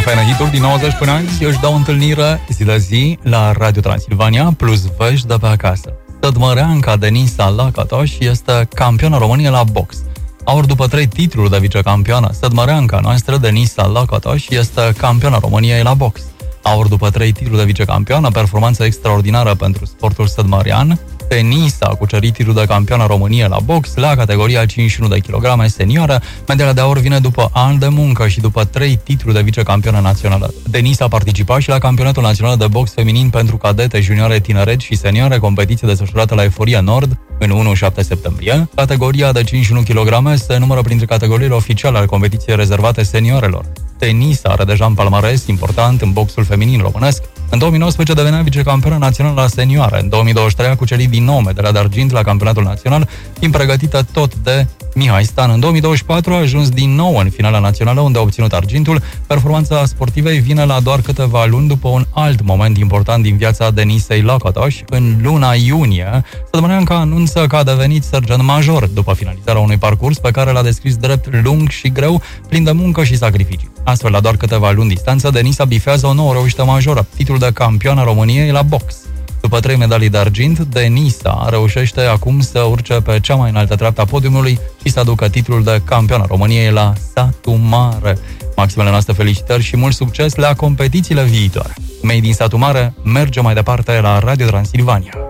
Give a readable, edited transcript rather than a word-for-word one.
faine hituri din 90 până azi își dau întâlnire zi de zi la Radio Transilvania, plus vești de pe acasă. Sădmăreanca Denisa Lăcătoș este campioană României la box. Ori după 3 titluri de vicecampioană, sădmăreanca noastră Denisa Lăcătoș este campioană României la box. Ori după 3 titluri de vicecampioană, performanță extraordinară pentru sportul sădmărean, Denisa a cucerit titlul de campioană României la box la categoria 51 de kilograme senioră. Medalia de aur vine după ani de muncă și după 3 titluri de vicecampioană națională. Denisa a participat și la campionatul național de box feminin pentru cadete, junioare, tineret și senioare, competiție desfășurată la Eforia Nord în 1-7 septembrie. Categoria de 51 kg se numără printre categoriile oficiale ale competiției rezervate seniorelor. Denisa are deja un palmares important în boxul feminin românesc. În 2019 devenea vicecampioană națională la senioare. În 2023 a cucerit din nou medalia de argint la campionatul național, fiind pregătită tot de Mihai Stan. În 2024 a ajuns din nou în finala națională, unde a obținut argintul. Performanța sportivei vine la doar câteva luni după un alt moment important din viața Denisei Lăcătoș. În luna iunie, sădmăreanca anunță că a devenit sergent major după finalizarea unui parcurs pe care l-a descris drept lung și greu, plin de muncă și sacrificii. Astfel, la doar câteva luni distanță, Denisa bifează o nouă reușită majoră, titlul de campioană României la box. După 3 medalii de argint, Denisa reușește acum să urce pe cea mai înaltă treaptă a podiumului și să aducă titlul de campioană României la Satu Mare. Maximele noastre felicitări și mult succes la competițiile viitoare. Mei din Satu Mare merge mai departe la Radio Transilvania.